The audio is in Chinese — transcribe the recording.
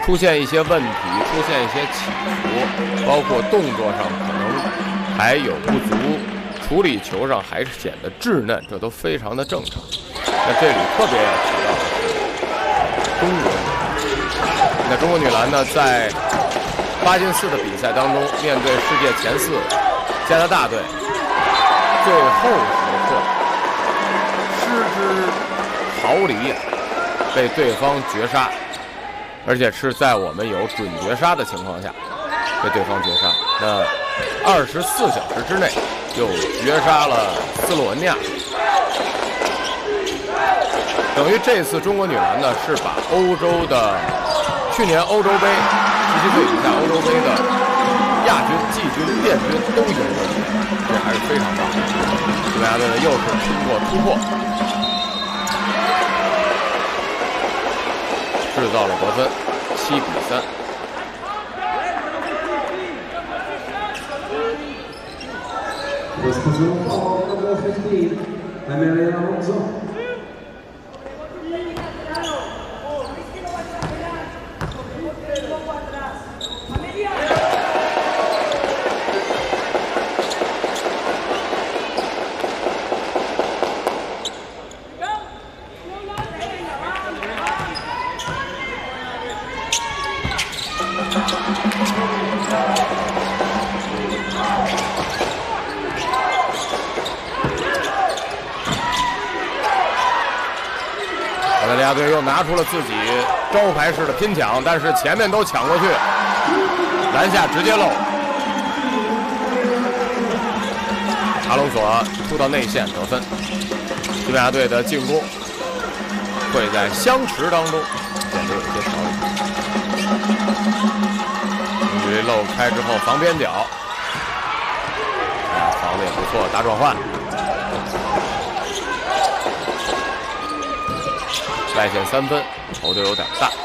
出现一些问题，出现一些起伏，包括动作上可能还有不足，处理球上还是显得稚嫩，这都非常的正常。那这里特别要提到的是中国女篮。那中国女篮呢，在8进4的比赛当中，面对世界前4加拿大队，最后时刻失之毫厘啊，被对方绝杀。而且是在我们有准绝杀的情况下被对方绝杀，那24小时之内就绝杀了斯洛文尼亚。等于这次中国女篮呢是把欧洲的去年欧洲杯17岁以下欧洲杯的亚军、季军、殿军都赢了，这还是非常棒的。西班牙队呢又是通过突破制造了得分，7比3。澳大利亚队又拿出了自己招牌式的拼抢，但是前面都抢过去，篮下直接漏。阿隆索突到内线得分，西班牙队的进攻会在相持当中显得有些少距离漏开之后防边角，防的也不错，打转换。外线3分，投的有点大。